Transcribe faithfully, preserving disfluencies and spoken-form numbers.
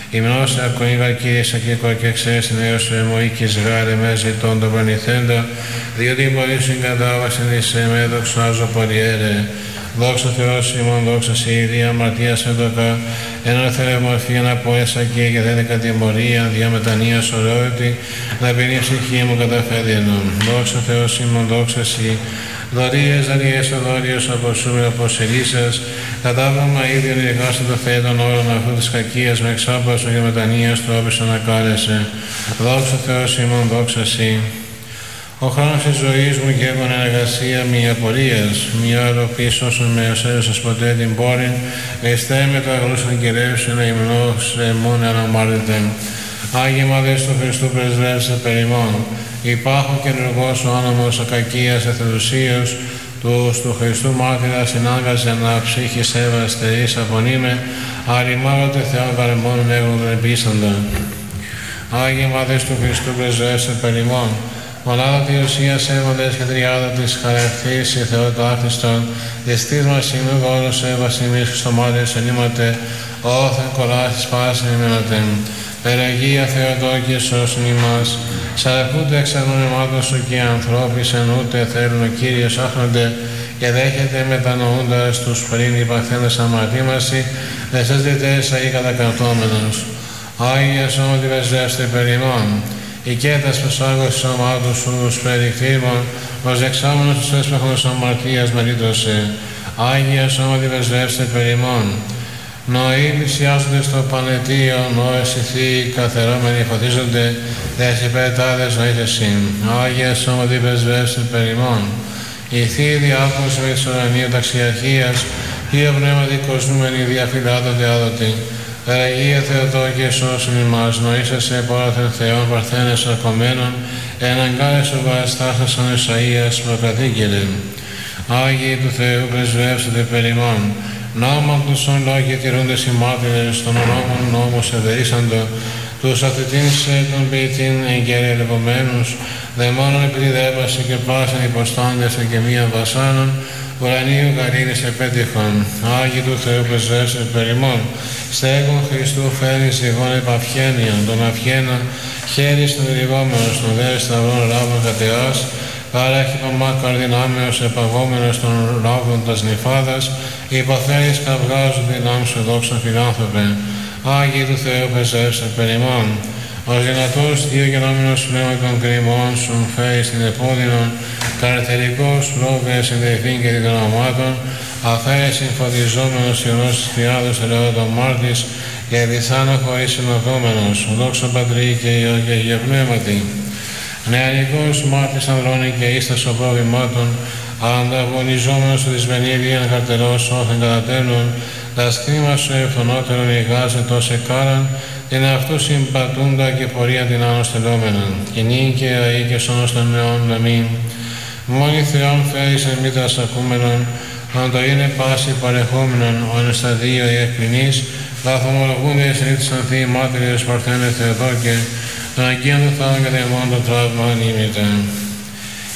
Υμνός ακοή βαρκήρης ακοίκο και ξέρεις νέος εμού οίκης γάρε με ζητών το προνηθέντο, διότι μπορείς στην κατάβαση της εμέ δοξάζω πολυέρε. Δόξα Θεός ημών, δόξα σε ίδια αμαρτίας έντοκα, ένα θερεμορφή να πω εσακή και δέδεκα τιμωρία, διαμετανίας ωραίωτη, να πίνει η ψυχή μου καταφέδινον. Δόξα Θεός ημών, δόξα εσύ, δωρίες, δωρίες, ο δόριος, αποσούμε, αποσελίσσας, κατάβαμα ίδιον ηρχάστε το θέτον όρων αυτού της κακίας, με εξάπασο και μετανοίας του όπισο να κάλεσε. Δόξα Θεός ημών, δόξα εσύ. Ο χρόνος της ζωής μου γεύγον εργασία μη απορίας, μη αρρωπής όσον με οσέρωσες ποτέ την πόρην, εστέ με το αγλούσαν κυρεύσου να υμνός εμούν αναμάρτητεν. Άγιε Μάδες του Χριστού πρεσβεύσε περιμών, υπάρχω και ενεργός ο άνομος ακακίας εθελουσίως, τους του Χριστού μάρτυρα συνάγκαζε να ψύχη σέβα στερής απονείμε, αρρημάγονται Θεόν παρεμόνων έγωγον επίσταντα. Άγιε Μάδες του Χριστού πρεσβεύσε περιμών, μονάδα τη ουσία σέβοντες και τριάδα της χαρακτήριση Θεοτάκτιστον, της της μας σημείου δώρος σέβας ημείς Χριστομάτες ενήματε, όθεν κολλάσεις πάσιν ημενατεν. Περαγία Θεοτόκη σώσουν ημάς, σαρακούνται εξ αγνωνεμάτων σου και οι ανθρώποι εν ούτε θέλουν ο Κύριος άχνονται και δέχεται μετανοούντας τους πριν υπαχθέντες αμαρτήμαση, δεσέστητες αεί κατακαρτώμενος. Άγιε σώματι βεζεύστε περ ημών, οικέτας προσάγως της σωμάτου σου τους περικτήμων, ως δεξάμενος τους έσπαχνος αμαρτίας μερίτωσε. Άγιε σώματι βεζεύστε περ ημών. Νοοί πλησιάζονται στο πανετίο, νόες οι θείοι καθερώμενοι φωτίζονται, δες υπερτάδες νοείς εσύ. Άγιε σώματι πρεσβεύστε περ ημών. Οι θείοι διάφωση με της ουρανίου ταξιαρχίας, δύο πνεύματι κοσμούμενοι διαφυλάτονται άδωτοι. Περαγία Θεοτόκη σώσουν ημάς, νοήσεσαι πόραθεν Θεών παρθένες αρκωμένων, εναγκάρες ο παραστάσας ον Εσαΐας προκαθήκηρεν. Άγιοι του Θεού πρεσβεύσετε περ ημών. Νόμον τους ον λόγοι τηρούντες οι μάρτυρες, των νόμων νόμους ευερίσαντο, τους αθητήνσε των ποιητήν εγκαίρε λεπωμένους, δαιμόνων επειδή δέπαση και πάσαν υποστάντες και μίαν βασάνων, ουρανίου καρίνης επέτυχον. Άγιοι του Θεού πρεσβεύσε περ ημών. Στέγον Χριστού φέρνει σιγών επαυχένιον, τον αυχένα, χέρις των διδηγόμενος, τον δε σταυρών ράβων κατεάς, παρέχει παμάκαρ δυνάμεως επαγόμενος των ράβων τας νυφάδας, υποθέεις καυγάζουν δυνάμ σου δόξαν φιλάνθρωπε. Άγιοι του Θεού πρεσβεύσε περ ημών. Ως δυνατός δύο γενόμενος πνεύμα των κρυμών σου φέρει στην επώδυνον, καρτερικός λόγες συνδεθήν και δικονομάτων, αφαίρεσιν συμφωτιζόμενος ιονός της Τριάδος ελαιότων μάρτης και δυσάνω χωρίς συνοδόμενος, δόξα Πατρί και Υιό και Αγία Πνεύματι. Νεανικός μάρτης ανδρώνει και ίστας ο πρόβλημάτων, ανταγωνιζόμενος του δυσμενίδιαν καρτερός όθεν κατατέλων, τα σκρίμα σου ευθονότερον ηγάζε τόσε κάραν, την αυτού συμπατούντα και πορεία την άνω στελόμενον. Κοινήν και αή και σώνος των νεών να μην. Μόνοι Θεόν φέρεις εν μήτρας ακούμενον, αν το είναι πάση παρεχόμενον, ο ενσταδίο η εκκληνής, λαθομολογούνται εις ρήτησαν θείοι μάρτυρες παρθένε Θεοδόκε, τον αγγείαν του θάνον και δαιμόν το τραύμα ανήμητε.